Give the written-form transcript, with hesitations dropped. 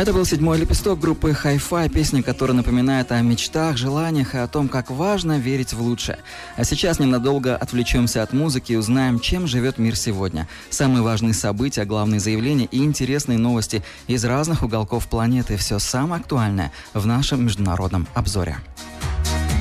Это был «Седьмой лепесток» группы Hi-Fi, песня, которая напоминает о мечтах, желаниях и о том, как важно верить в лучшее. А сейчас ненадолго отвлечемся от музыки и узнаем, чем живет мир сегодня. Самые важные события, главные заявления и интересные новости из разных уголков планеты. Все самое актуальное в нашем международном обзоре.